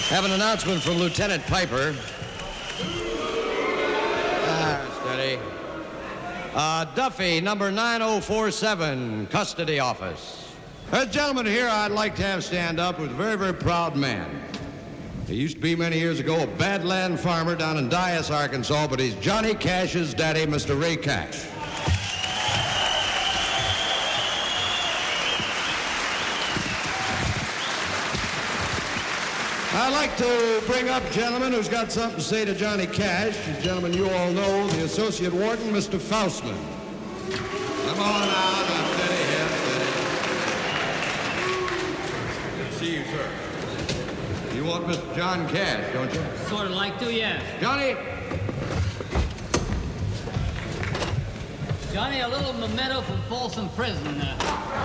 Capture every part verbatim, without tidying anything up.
Have an announcement from Lieutenant Piper. Ah, steady. Uh, Duffy, number nine oh four seven, custody office. A gentleman here I'd like to have stand up with a very, very proud man. He used to be many years ago a badland farmer down in Dyess, Arkansas, but he's Johnny Cash's daddy, Mister Ray Cash. I'd like to bring up a gentleman who's got something to say to Johnny Cash. A gentleman you all know, the Associate Warden, Mister Faustman. Come on out, I'm steady here, steady. Good to see you, sir. You want Mister John Cash, don't you? Sort of like to, yeah. Johnny! Johnny, a little memento from Folsom Prison. Uh,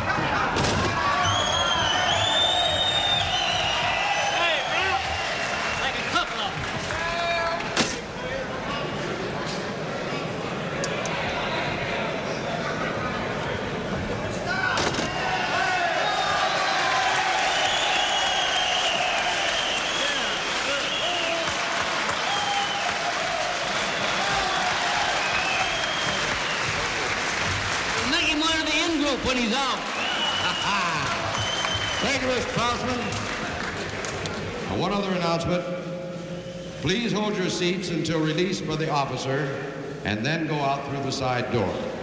when he's out. Thank you, Mister Faustman. Now, one other announcement. Please hold your seats until released by the officer and then go out through the side door.